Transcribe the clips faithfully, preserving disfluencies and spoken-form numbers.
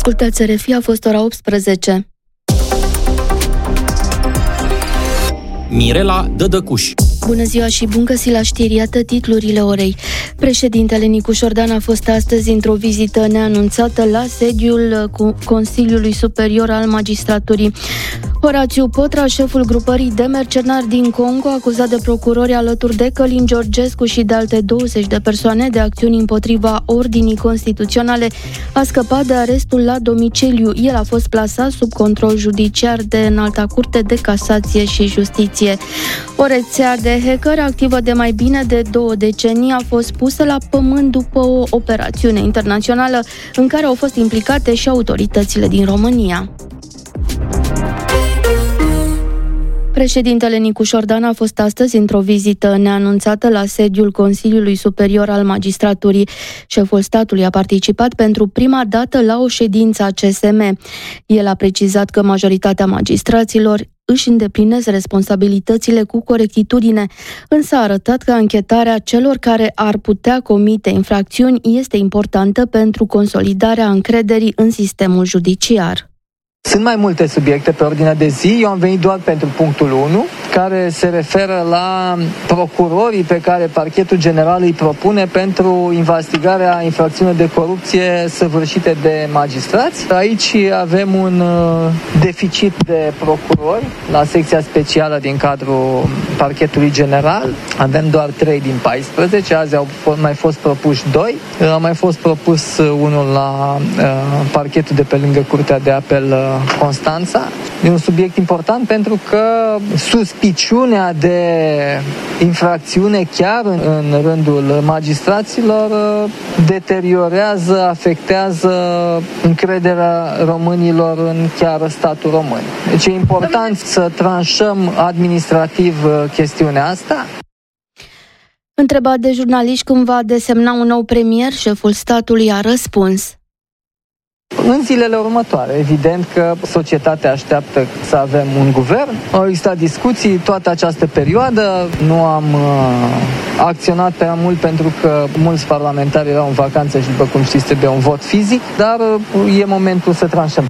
Ascultați R F I, a fost ora optsprezece. Mirela Dădăcuș. Bună ziua și bun găsit la știri, iată titlurile orei. Președintele Nicu Șordan a fost astăzi într-o vizită neanunțată la sediul Consiliului Superior al Magistraturii. Horațiu Potra, șeful grupării de mercenari din Congo, acuzat de procurori alături de Călin Georgescu și de alte douăzeci de persoane de acțiuni împotriva ordinii constituționale, a scăpat de arestul la domiciliu. El a fost plasat sub control judiciar de Înalta Curte de Casație și Justiție. O rețea de hacker activă de mai bine de două decenii a fost pusă la pământ după o operațiune internațională în care au fost implicate și autoritățile din România. Președintele Nicu Șordan a fost astăzi într-o vizită neanunțată la sediul Consiliului Superior al Magistraturii. Șeful statului a participat pentru prima dată la o ședință a C S M. El a precizat că majoritatea magistraților își îndeplinesc responsabilitățile cu corectitudine, însă a arătat că anchetarea celor care ar putea comite infracțiuni este importantă pentru consolidarea încrederii în sistemul judiciar. Sunt mai multe subiecte pe ordinea de zi, eu am venit doar pentru punctul unu, care se referă la procurorii pe care Parchetul General îi propune pentru investigarea infracțiunilor de corupție săvârșite de magistrați. Aici avem un deficit de procurori la secția specială din cadrul Parchetului General. Avem doar trei din paisprezece, azi au mai fost propuși doi. A mai fost propus unul la Parchetul de pe lângă Curtea de Apel Constanța. E un subiect important pentru că suspiciunea de infracțiune chiar în, în rândul magistraților deteriorează, afectează încrederea românilor în chiar statul român. Deci e important să tranșăm administrativ chestiunea asta. Întrebat de jurnaliști cum va desemna un nou premier, șeful statului a răspuns: în zilele următoare, evident că societatea așteaptă să avem un guvern. Au existat discuții toată această perioadă. Nu am uh, acționat prea mult pentru că mulți parlamentari erau în vacanță și, după cum știți, trebuie un vot fizic, dar uh, e momentul să tranșăm.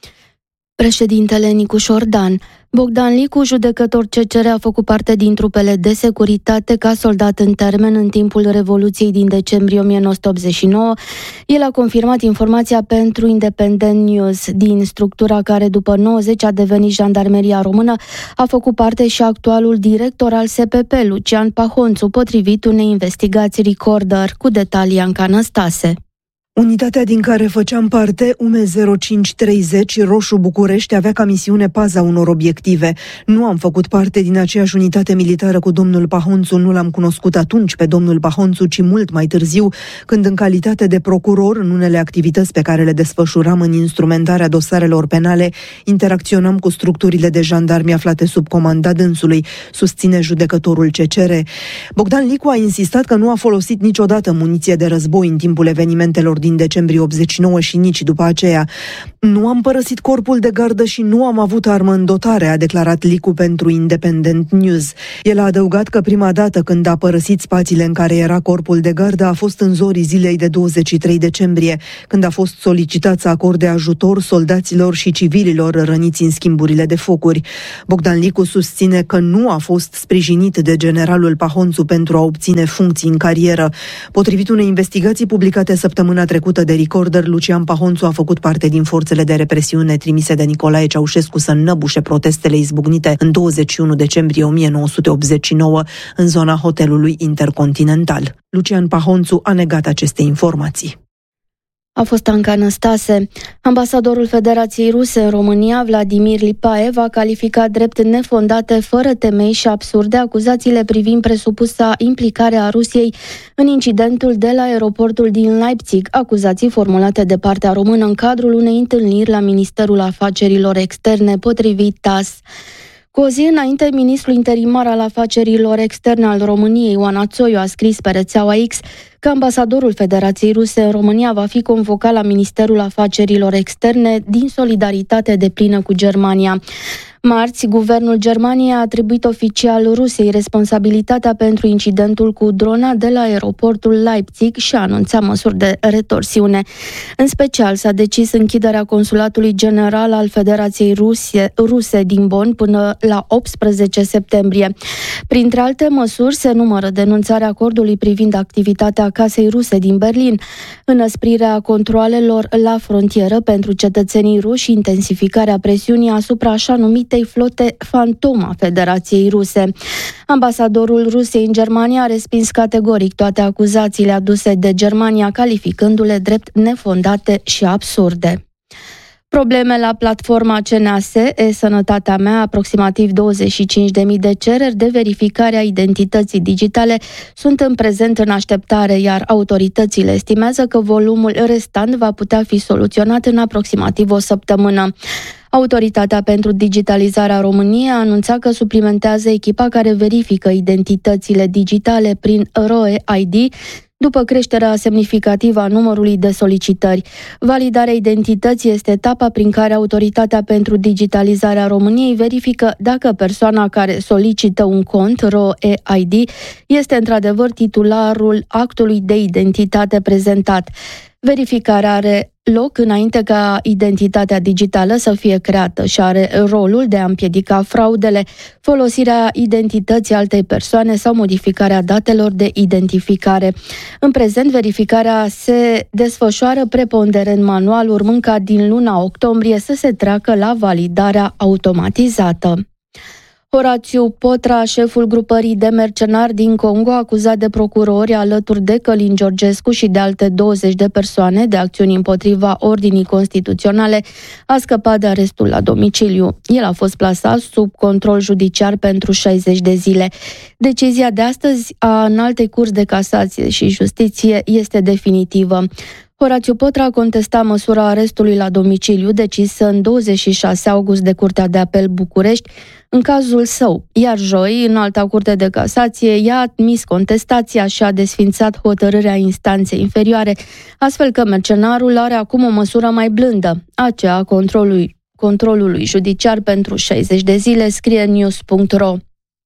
Președintele Nicu Șordan. Bogdan Licu, judecător C C R, a făcut parte din trupele de securitate ca soldat în termen în timpul Revoluției din decembrie o mie nouă sute optzeci și nouă. El a confirmat informația pentru Independent News. Din structura care după nouăzeci a devenit Jandarmeria Română, a făcut parte și actualul director al S P P, Lucian Pahonțu, potrivit unei investigații Recorder, cu detalii Anca Năstase. Unitatea din care făceam parte, U M zero cinci treizeci, Roșu București, avea ca misiune paza unor obiective. Nu am făcut parte din aceeași unitate militară cu domnul Pahonțu, nu l-am cunoscut atunci pe domnul Pahonțu, ci mult mai târziu, când în calitate de procuror, în unele activități pe care le desfășuram în instrumentarea dosarelor penale, interacționam cu structurile de jandarmi aflate sub comanda dânsului, susține judecătorul C C R. Bogdan Licu a insistat că nu a folosit niciodată muniție de război în timpul evenimentelor din decembrie optzeci și nouă și nici după aceea. Nu am părăsit corpul de gardă și nu am avut armă în dotare, a declarat Licu pentru Independent News. El a adăugat că prima dată când a părăsit spațiile în care era corpul de gardă a fost în zorii zilei de douăzeci și trei decembrie, când a fost solicitat să acorde ajutor soldaților și civililor răniți în schimburile de focuri. Bogdan Licu susține că nu a fost sprijinit de generalul Pahonțu pentru a obține funcții în carieră. Potrivit unei investigații publicate săptămâna trecută de Recorder, Lucian Pahonțu a făcut parte din forțele de represiune trimise de Nicolae Ceaușescu să înnăbușe protestele izbucnite în douăzeci și unu decembrie o mie nouă sute optzeci și nouă în zona hotelului Intercontinental. Lucian Pahonțu a negat aceste informații. A fost Anca Năstase. Ambasadorul Federației Ruse în România, Vladimir Lipaev, a calificat drept nefondate, fără temei și absurde acuzațiile privind presupusa implicare a Rusiei în incidentul de la aeroportul din Leipzig, acuzații formulate de partea română în cadrul unei întâlniri la Ministerul Afacerilor Externe, potrivit T A S. Cu o zi înainte, ministrul interimar al afacerilor externe al României, Ioana Țoiu, a scris pe rețeaua X că ambasadorul Federației Ruse în România va fi convocat la Ministerul Afacerilor Externe din solidaritate deplină cu Germania. Marți, guvernul Germaniei a atribuit oficial Rusiei responsabilitatea pentru incidentul cu drona de la aeroportul Leipzig și a anunțat măsuri de retorsiune. În special, s-a decis închiderea consulatului general al Federației Rusie, Ruse din Bonn până la optsprezece septembrie. Printre alte măsuri se numără denunțarea acordului privind activitatea Casei Ruse din Berlin, înăsprirea controalelor la frontieră pentru cetățenii ruși și intensificarea presiunii asupra așa numitei flote fantoma Federației Ruse. Ambasadorul Rusiei în Germania a respins categoric toate acuzațiile aduse de Germania, calificându-le drept nefondate și absurde. Probleme la platforma C N A S, E-Sănătatea mea, aproximativ douăzeci și cinci de mii de cereri de verificare a identității digitale sunt în prezent în așteptare, iar autoritățile estimează că volumul restant va putea fi soluționat în aproximativ o săptămână. Autoritatea pentru Digitalizarea României a anunțat că suplimentează echipa care verifică identitățile digitale prin R O E I D, după creșterea semnificativă a numărului de solicitări. Validarea identității este etapa prin care Autoritatea pentru Digitalizarea României verifică dacă persoana care solicită un cont R O E I D este într-adevăr titularul actului de identitate prezentat. Verificarea are loc înainte ca identitatea digitală să fie creată și are rolul de a împiedica fraudele, folosirea identității altei persoane sau modificarea datelor de identificare. În prezent, verificarea se desfășoară preponderent manual, urmând ca din luna octombrie să se treacă la validarea automatizată. Horațiu Potra, șeful grupării de mercenari din Congo, acuzat de procurori alături de Călin Georgescu și de alte douăzeci de persoane de acțiuni împotriva ordinii constituționale, a scăpat de arestul la domiciliu. El a fost plasat sub control judiciar pentru șaizeci de zile. Decizia de astăzi a Înaltei Curți de Casație și Justiție este definitivă. Horațiu Potra a contestat măsura arestului la domiciliu decisă în douăzeci și șase august de Curtea de Apel București în cazul său, iar joi, Înalta Curte de Casație i-a admis contestația și a desfințat hotărârea instanței inferioare, astfel că mercenarul are acum o măsură mai blândă, aceea a controlului, controlului judiciar pentru șaizeci de zile, scrie news punct ro.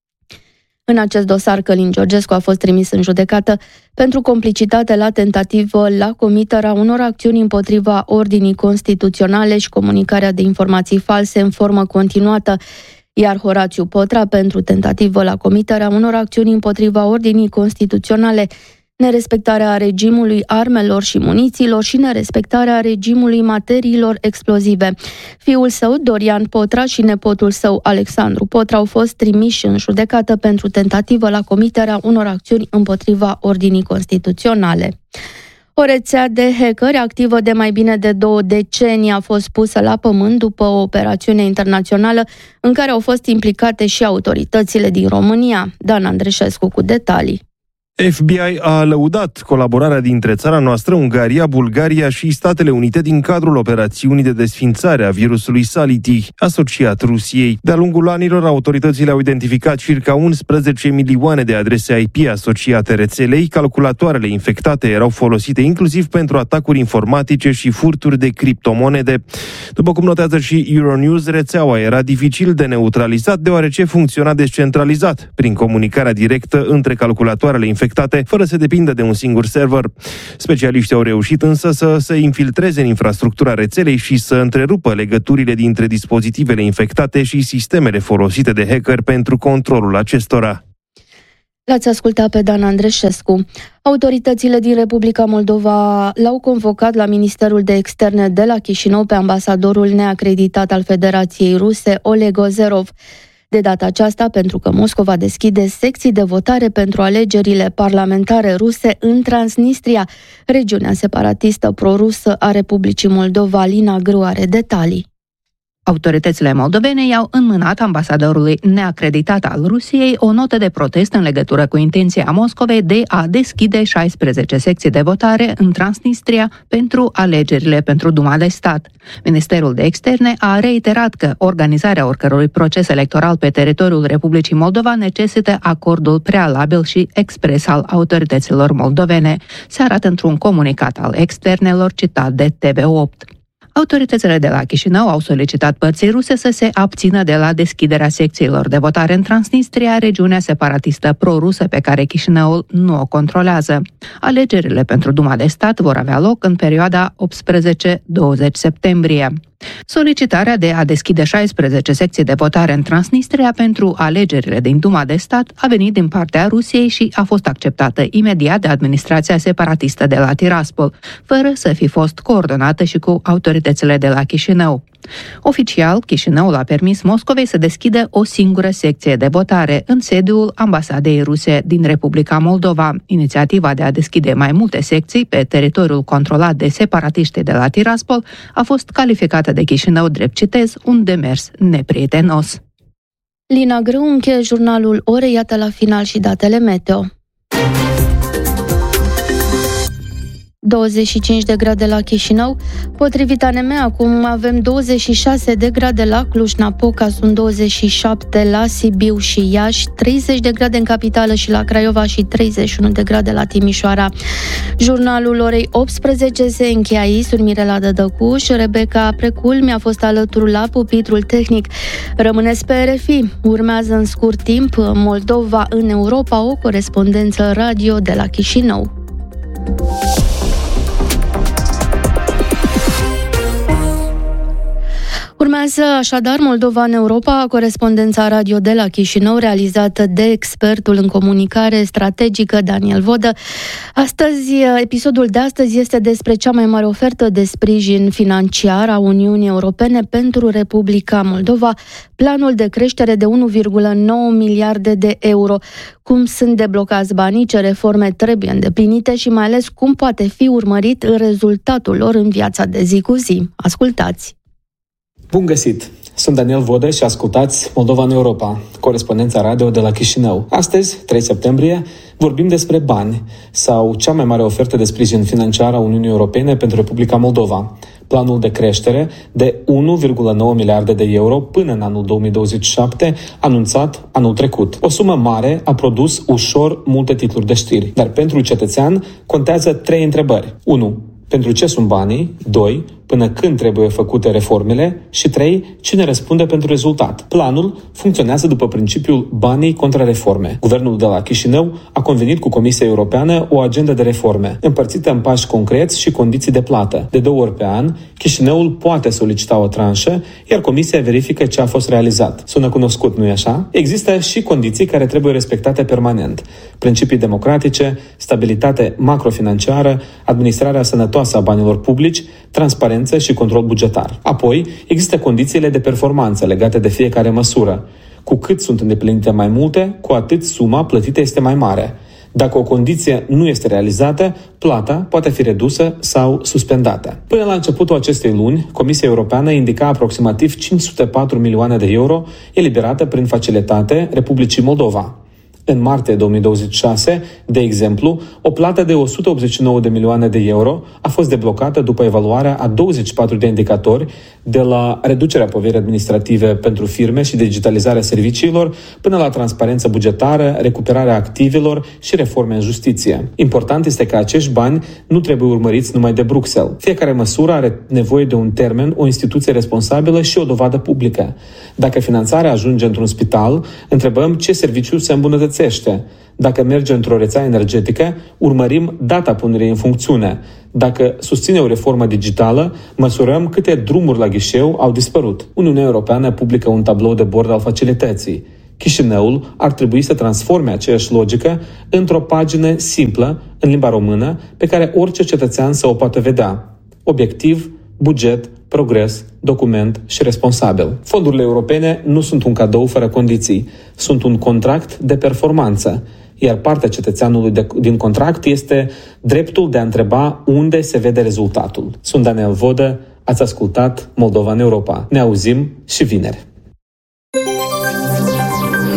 În acest dosar, Călin Georgescu a fost trimis în judecată pentru complicitate la tentativă la comiterea unor acțiuni împotriva ordinii constituționale și comunicarea de informații false în formă continuată, iar Horațiu Potra pentru tentativă la comiterea unor acțiuni împotriva ordinii constituționale, nerespectarea regimului armelor și munițiilor și nerespectarea regimului materiilor explozive. Fiul său, Dorian Potra, și nepotul său, Alexandru Potra, au fost trimiși în judecată pentru tentativă la comiterea unor acțiuni împotriva ordinii constituționale. O rețea de hackeri activă de mai bine de două decenii a fost pusă la pământ după o operațiune internațională în care au fost implicate și autoritățile din România. Dan Andreșescu cu detalii. F B I a lăudat colaborarea dintre țara noastră, Ungaria, Bulgaria și Statele Unite din cadrul operațiunii de desființare a virusului Sality, asociat Rusiei. De-a lungul anilor, autoritățile au identificat circa unsprezece milioane de adrese I P asociate rețelei. Calculatoarele infectate erau folosite inclusiv pentru atacuri informatice și furturi de criptomonede. După cum notează și Euronews, rețeaua era dificil de neutralizat deoarece funcționa descentralizat, prin comunicarea directă între calculatoarele infectate, fără să depindă de un singur server. Specialiștii au reușit însă să se infiltreze în infrastructura rețelei și să întrerupă legăturile dintre dispozitivele infectate și sistemele folosite de hacker pentru controlul acestora. L-ați ascultat pe Dan Andreșescu. Autoritățile din Republica Moldova l-au convocat la Ministerul de Externe de la Chișinău pe ambasadorul neacreditat al Federației Ruse, Oleg Ozerov. De data aceasta, pentru că Moscova deschide secții de votare pentru alegerile parlamentare ruse în Transnistria, regiunea separatistă prorusă a Republicii Moldova. Lina Grâu are detalii. Autoritățile moldovene i-au înmânat ambasadorului neacreditat al Rusiei o notă de protest în legătură cu intenția Moscovei de a deschide șaisprezece secții de votare în Transnistria pentru alegerile pentru Duma de stat. Ministerul de Externe a reiterat că organizarea oricărui proces electoral pe teritoriul Republicii Moldova necesită acordul prealabil și expres al autorităților moldovene, se arată într-un comunicat al externelor citat de T V opt. Autoritățile de la Chișinău au solicitat părții ruse să se abțină de la deschiderea secțiilor de votare în Transnistria, regiunea separatistă pro-rusă pe care Chișinăul nu o controlează. Alegerile pentru Duma de Stat vor avea loc în perioada optsprezece douăzeci septembrie. Solicitarea de a deschide șaisprezece secții de votare în Transnistria pentru alegerile din Duma de Stat a venit din partea Rusiei și a fost acceptată imediat de administrația separatistă de la Tiraspol, fără să fi fost coordonată și cu autoritățile de la Chișinău. Oficial, Chișinăul a permis Moscovei să deschidă o singură secție de votare în sediul ambasadei ruse din Republica Moldova. Inițiativa de a deschide mai multe secții pe teritoriul controlat de separatiștii de la Tiraspol a fost calificată de Chișinău, drept citez, un demers neprietenos. Lina Grâu încheie jurnalul orei, iată la final și datele meteo. douăzeci și cinci de grade la Chișinău, potrivit A N M acum avem douăzeci și șase de grade la Cluj-Napoca, sunt douăzeci și șapte la Sibiu și Iași, treizeci de grade în capitală și la Craiova și treizeci și unu de grade la Timișoara. Jurnalul orei optsprezece se încheie aici, sunt Mirela Dădăcuș, Rebecca Precul mi-a fost alături la pupitrul tehnic. Rămâneți pe R F I, urmează în scurt timp Moldova în Europa, o corespondență radio de la Chișinău. Urmează așadar Moldova în Europa, corespondența radio de la Chișinău, realizată de expertul în comunicare strategică Daniel Vodă. Astăzi, episodul de astăzi este despre cea mai mare ofertă de sprijin financiar a Uniunii Europene pentru Republica Moldova, planul de creștere de unu virgulă nouă miliarde de euro. Cum sunt deblocați banii, ce reforme trebuie îndeplinite și mai ales cum poate fi urmărit rezultatul lor în viața de zi cu zi. Ascultați! Bun găsit! Sunt Daniel Vodă și ascultați Moldova în Europa, corespondența radio de la Chișinău. Astăzi, trei septembrie, vorbim despre bani sau cea mai mare ofertă de sprijin financiar a Uniunii Europene pentru Republica Moldova, planul de creștere de unu virgulă nouă miliarde de euro până în anul două mii douăzeci și șapte, anunțat anul trecut. O sumă mare a produs ușor multe titluri de știri, dar pentru cetățean contează trei întrebări. unu. Pentru ce sunt banii? doi. Până când trebuie făcute reformele? Și trei. Cine răspunde pentru rezultat? Planul funcționează după principiul banii contra reforme. Guvernul de la Chișinău a convenit cu Comisia Europeană o agendă de reforme, împărțită în pași concreți și condiții de plată. De două ori pe an, Chișinăul poate solicita o tranșă, iar Comisia verifică ce a fost realizat. Sună cunoscut, nu-i așa? Există și condiții care trebuie respectate permanent. Principii democratice, stabilitate macrofinanciară, administrarea sănătoasă a banilor publici, transparență și control bugetar. Apoi, există condițiile de performanță legate de fiecare măsură. Cu cât sunt îndeplinite mai multe, cu atât suma plătită este mai mare. Dacă o condiție nu este realizată, plata poate fi redusă sau suspendată. Până la începutul acestei luni, Comisia Europeană indica aproximativ cinci sute patru milioane de euro eliberate prin facilitate Republicii Moldova. În martie două mii douăzeci și șase, de exemplu, o plată de o sută optzeci și nouă de milioane de euro a fost deblocată după evaluarea a douăzeci și patru de indicatori, de la reducerea poverii administrative pentru firme și digitalizarea serviciilor, până la transparență bugetară, recuperarea activelor și reforme în justiție. Important este că acești bani nu trebuie urmăriți numai de Bruxelles. Fiecare măsură are nevoie de un termen, o instituție responsabilă și o dovadă publică. Dacă finanțarea ajunge într-un spital, întrebăm ce serviciu se îmbunătățește. Dacă merge într-o rețea energetică, urmărim data punerii în funcțiune. Dacă susține o reformă digitală, măsurăm câte drumuri la ghișeu au dispărut. Uniunea Europeană publică un tablou de bord al facilității. Chișinăul ar trebui să transforme aceeași logică într-o pagină simplă, în limba română, pe care orice cetățean să o poată vedea. Obiectiv, buget, progres, document și responsabil. Fondurile europene nu sunt un cadou fără condiții. Sunt un contract de performanță, iar partea cetățeanului de, din contract este dreptul de a întreba unde se vede rezultatul. Sunt Daniel Vodă, ați ascultat Moldova în Europa. Ne auzim și vineri.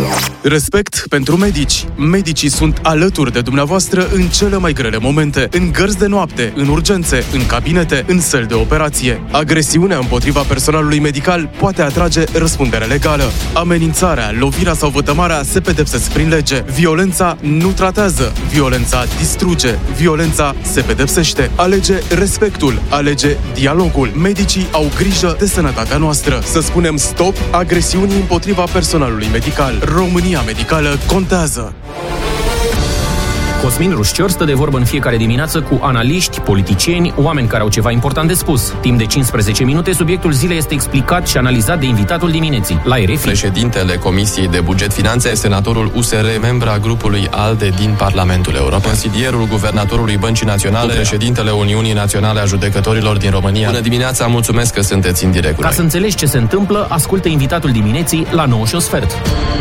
Respect pentru medici. Medicii sunt alături de dumneavoastră în cele mai grele momente, în gărzi de noapte, în urgențe, în cabinete, în săli de operație. Agresiunea împotriva personalului medical poate atrage răspundere legală. Amenințarea, lovirea sau vătămarea se pedepsesc prin lege. Violența nu tratează, violența distruge, violența se pedepsește. Alege respectul, alege dialogul. Medicii au grijă de sănătatea noastră. Să spunem stop agresiunii împotriva personalului medical. România medicală contează. Cosmin Rușcior stă de vorbă în fiecare dimineață cu analiști, politicieni, oameni care au ceva important de spus. Timp de cincisprezece minute, subiectul zilei este explicat și analizat de invitatul dimineții, la R F I. Președintele Comisiei de Buget Finanțe, senatorul U S R, membra grupului ALDE din Parlamentul European, consilierul guvernatorului Băncii Naționale, președintele Uniunii Naționale a Judecătorilor din România. Bună dimineața, mulțumesc că sunteți în direct. Ca să înțelegi ce se întâmplă, ascultă invitatul dimineții la nouă și un sfert.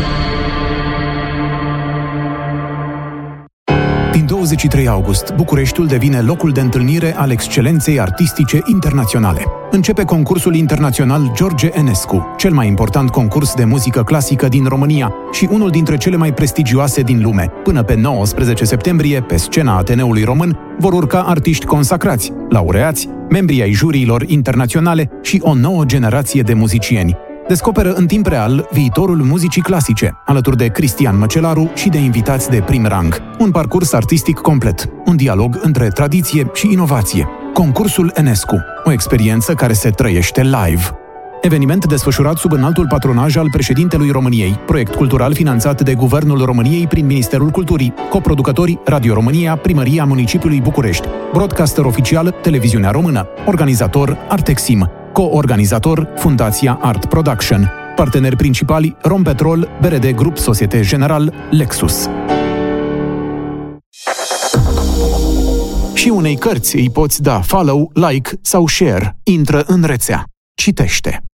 Din douăzeci și trei august, Bucureștiul devine locul de întâlnire al excelenței artistice internaționale. Începe concursul internațional George Enescu, cel mai important concurs de muzică clasică din România și unul dintre cele mai prestigioase din lume. Până pe nouăsprezece septembrie, pe scena Ateneului Român, vor urca artiști consacrați, laureați, membrii ai juriilor internaționale și o nouă generație de muzicieni. Descoperă în timp real viitorul muzicii clasice, alături de Cristian Măcelaru și de invitați de prim rang. Un parcurs artistic complet, un dialog între tradiție și inovație. Concursul Enescu, o experiență care se trăiește live. Eveniment desfășurat sub înaltul patronaj al președintelui României, proiect cultural finanțat de Guvernul României prin Ministerul Culturii, coproducători Radio România, Primăria Municipiului București, broadcaster oficial Televiziunea Română, organizator Artexim, co-organizator Fundația Art Production, parteneri principali Rompetrol, B R D Grup Societe General, Lexus. Și unei cărți îi poți da follow, like sau share. Intră în rețea. Citește.